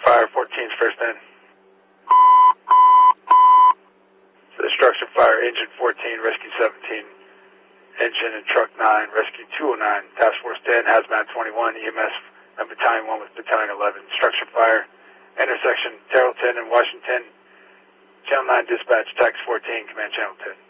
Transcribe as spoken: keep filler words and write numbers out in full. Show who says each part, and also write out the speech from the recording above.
Speaker 1: fire, fourteen's first in. So destruction fire, engine fourteen, rescue seventeen, engine and truck nine, rescue two oh nine, task force ten, hazmat twenty-one, E M S and battalion one with battalion eleven. Destruction fire, intersection Terrellton and Washington, channel nine dispatch, tax fourteen, command channel ten.